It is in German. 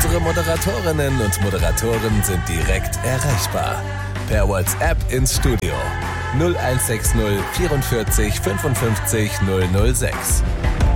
Unsere Moderatorinnen und Moderatoren sind direkt erreichbar. Per WhatsApp ins Studio 0160 44 55 006.